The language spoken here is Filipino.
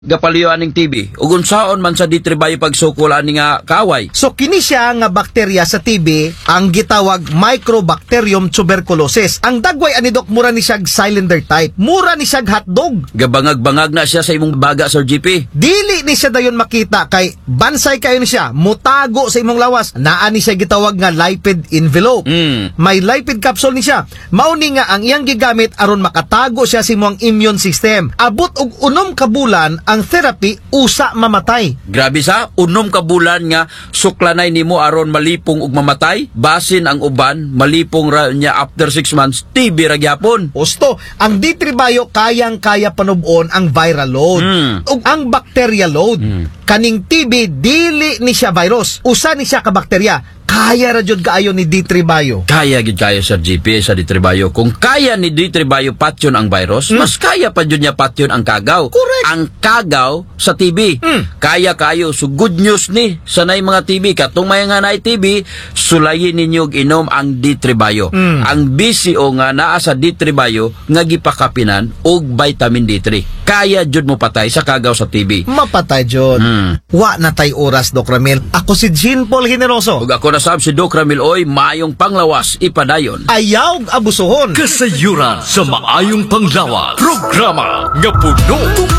gapaliwan ning TB ug unsaon man sa ditribayo pagsukol ani nga kaaway. So kini siya nga bakterya sa TB ang gitawag Microbacterium tuberculosis. Ang dagway ani dok mura ni siya cylinder type. Mura ni siya hotdog. Gabangag-bangag na siya sa imong baga, Sir GP. Dili ni siya dayon makita kay bansay kayo ni siya, mutago sa imong lawas. Naa ni siya gitawag nga lipid envelope. May lipid capsule ni siya. Mao ni nga ang iyang gigamit aron makatago siya sa imong immune system. Abot og 6 ka bulan ang therapy usa mamatay. Grabe sa unom ka bulan nga suklanay nimo aron malipong ug mamatay. Basin ang uban malipong ra niya after 6 months TB ra gyapon. Osto, ang ditribayo kayang-kaya panubon ang viral load ug ang bacteria load. Kaning TB dili ni siya virus, usa ni siya ka bakterya. Kaya ra jud kaayo ni ditribayo. Kaya gid kayo, Sir GP, sa ditribayo. Kung kaya ni ditribayo patyon ang virus, mas kaya pa jud niya patyon ang kagaw. Correct. Ang kagaw sa TB. Kaya kayo. So good news ni sanay mga TB. Katong may nga na TB, sulayin ninyo og inom ang ditribayo. Ang BCO nga naa sa ditribayo nga gipakapinan og vitamin D3. Kaya jud mo patay sa kagaw sa TB. Mapatay jud. Wa na tay oras, Doc Ramil. Ako si Jean Paul Generoso. Ug ako na sab si Doc Ramil Oy, maayong panglawas ipadayon. Ayaw abusuhon. Kasayuran sa maayong panglawas. Programa nga puno